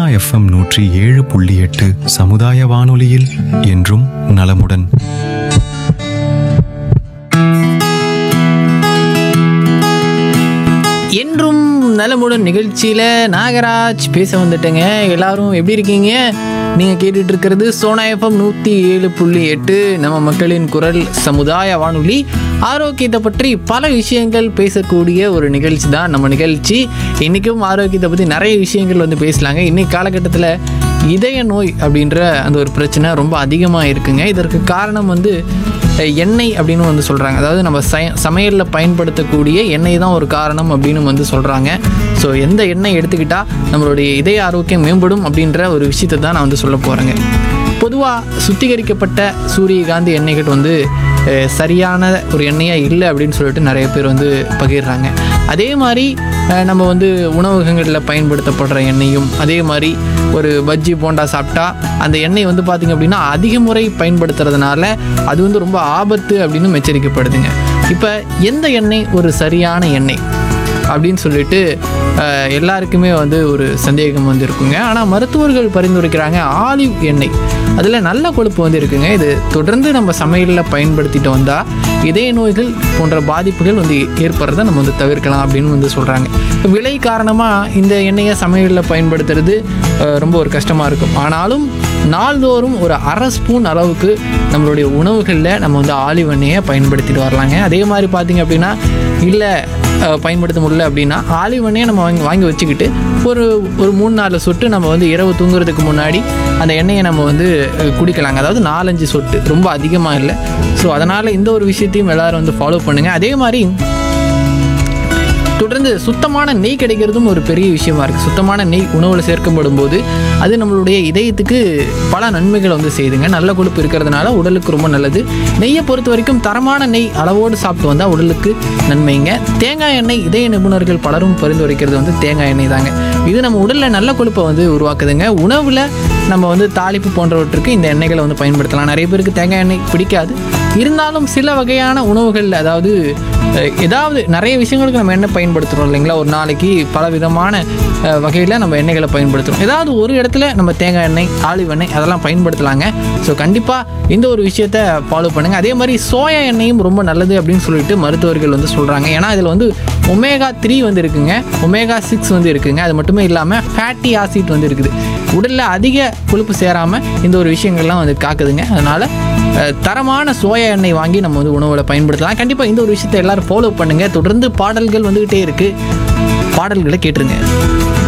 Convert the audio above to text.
FM 107.8 சமுதாய வானொலியில் என்றும் நலமுடன். என்றும் நலமுடன் நிகழ்ச்சியில் நாகராஜ் பேச வந்துட்டேங்க. எல்லாரும் எப்படி இருக்கீங்க? நீங்கள் கேட்டுட்டு இருக்கிறது சோனா FM 107.8 நம்ம மக்களின் குரல் சமுதாய வானொலி. ஆரோக்கியத்தை பற்றி பல விஷயங்கள் பேசக்கூடிய ஒரு நிகழ்ச்சி தான் நம்ம நிகழ்ச்சி. இன்றைக்கும் ஆரோக்கியத்தை பற்றி நிறைய விஷயங்கள் வந்து பேசலாங்க. இன்றைக்கி காலகட்டத்தில் இதய நோய் அப்படின்ற அந்த ஒரு பிரச்சனை ரொம்ப அதிகமாக இருக்குங்க. இதற்கு காரணம் வந்து எண்ணெய் அப்படின்னு வந்து சொல்கிறாங்க. அதாவது நம்ம சமையலில் பயன்படுத்தக்கூடிய எண்ணெய் தான் ஒரு காரணம் அப்படின்னு வந்து சொல்கிறாங்க. ஸோ எந்த எண்ணெய் எடுத்துக்கிட்டால் நம்மளுடைய இதய ஆரோக்கியம் மேம்படும் அப்படின்ற ஒரு விஷயத்தை தான் நான் வந்து சொல்ல போகிறேங்க. பொதுவாக சுத்திகரிக்கப்பட்ட சூரியகாந்தி எண்ணெய்கள் வந்து சரியான ஒரு எண்ணெயாக இல்லை அப்படின்னு சொல்லிட்டு நிறைய பேர் வந்து பகிர்றாங்க. அதே மாதிரி நம்ம வந்து உணவகங்களில் பயன்படுத்தப்படுற எண்ணெயும் அதே மாதிரி ஒரு பஜ்ஜி போண்டா சாப்பிட்டா அந்த எண்ணெய் வந்து பார்த்திங்க அப்படின்னா அதிக முறை பயன்படுத்துறதுனால அது வந்து ரொம்ப ஆபத்து அப்படின்னு எச்சரிக்கப்படுதுங்க. இப்போ எந்த எண்ணெய் ஒரு சரியான எண்ணெய் அப்படின்னு சொல்லிட்டு எல்லாருக்குமே வந்து ஒரு சந்தேகம் வந்து இருக்குங்க. ஆனால் மருத்துவர்கள் பரிந்துரைக்கிறாங்க ஆலிவ் எண்ணெய். அதில் நல்ல கொழுப்பு வந்து இருக்குங்க. இது தொடர்ந்து நம்ம சமையலில் பயன்படுத்திட்டு வந்தால் இதய நோய்கள் போன்ற பாதிப்புகள் வந்து ஏற்படுறத நம்ம வந்து தவிர்க்கலாம் அப்படின்னு வந்து சொல்கிறாங்க. விலை காரணமாக இந்த எண்ணெயை சமையலில் பயன்படுத்துறது ரொம்ப ஒரு கஷ்டமாக இருக்கும். ஆனாலும் நாள்தோறும் ஒரு அரை ஸ்பூன் அளவுக்கு நம்மளுடைய உணவுகளில் நம்ம வந்து ஆலிவ் எண்ணெயை பயன்படுத்திட்டு வரலாங்க. அதே மாதிரி பார்த்திங்க அப்படின்னா இல்லை பயன்படுத்த முடியல அப்படின்னா ஆலிவ் எண்ணெயை நம்ம வாங்கி வச்சுக்கிட்டு ஒரு 3-4 சொட்டு நம்ம வந்து இரவு தூங்குறதுக்கு முன்னாடி அந்த எண்ணெயை நம்ம வந்து குடிக்கலாங்க. அதாவது 4-5 சொட்டு, ரொம்ப அதிகமாக இல்லை. ஸோ அதனால் இந்த ஒரு விஷயத்தையும் எல்லோரும் வந்து ஃபாலோ பண்ணுங்கள். அதே மாதிரி தொடர்ந்து சுத்தமான நெய் கிடைக்கிறதும் ஒரு பெரிய விஷயமா இருக்குது. சுத்தமான நெய் உணவில் சேர்க்கப்படும் போது அது நம்மளுடைய இதயத்துக்கு பல நன்மைகளை வந்து செய்யுதுங்க. நல்ல கொழுப்பு இருக்கிறதுனால உடலுக்கு ரொம்ப நல்லது. நெய்யை பொறுத்த வரைக்கும் தரமான நெய் அளவோடு சாப்பிட்டு வந்தால் உடலுக்கு நன்மைங்க. தேங்காய் எண்ணெய் இதய நிபுணர்கள் பலரும் பரிந்துரைக்கிறது வந்து தேங்காய் எண்ணெய் தாங்க. இது நம்ம உடலில் நல்ல கொழுப்பை வந்து உருவாக்குதுங்க. உணவில் நம்ம வந்து தாளிப்பு போன்றவற்றுக்கு இந்த எண்ணெய்களை வந்து பயன்படுத்தலாம். நிறைய பேருக்கு தேங்காய் எண்ணெய் பிடிக்காது. இருந்தாலும் சில வகையான உணவுகளில் அதாவது ஏதாவது நிறைய விஷயங்களுக்கு நம்ம எண்ணெய் பயன்படுத்துகிறோம் இல்லைங்களா? ஒரு நாளைக்கு பல விதமான வகையில் நம்ம எண்ணெய்களை பயன்படுத்துகிறோம். ஏதாவது ஒரு இடத்துல நம்ம தேங்காய் எண்ணெய், ஆலிவ் எண்ணெய் அதெல்லாம் பயன்படுத்தலாங்க. ஸோ கண்டிப்பாக இந்த ஒரு விஷயத்தை ஃபாலோ பண்ணுங்கள். அதே மாதிரி சோயா எண்ணெயும் ரொம்ப நல்லது அப்படின்னு சொல்லிட்டு மருத்துவர்கள் வந்து சொல்கிறாங்க. ஏன்னா இதில் வந்து ஒமேகா 3 வந்து இருக்குங்க, ஒமேகா 6 வந்து இருக்குங்க. அது மட்டுமே இல்லாமல் ஃபேட்டி ஆசிட் வந்து இருக்குது. உடலில் அதிக கொழுப்பு சேராமல் இந்த ஒரு விஷயங்கள்லாம் வந்து காக்குதுங்க. அதனால் தரமான சோயா எண்ணெய் வாங்கி நம்ம வந்து உணவில் பயன்படுத்தலாம். கண்டிப்பாக இந்த ஒரு விஷயத்தை எல்லோரும் ஃபாலோ பண்ணுங்கள். தொடர்ந்து பாடல்கள் வந்துக்கிட்டே இருக்குது. பாடல்களை கேட்டுருங்க.